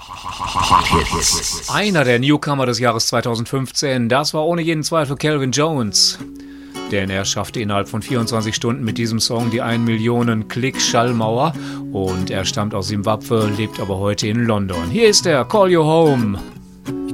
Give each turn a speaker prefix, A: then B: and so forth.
A: Einer der Newcomer des Jahres 2015, das war ohne jeden Zweifel Calvin Jones. Denn er schaffte innerhalb von 24 Stunden mit diesem Song die 1 Millionen Klick-Schallmauer. Und er stammt aus Simbabwe, lebt aber heute in London. Hier ist er, Call You Home.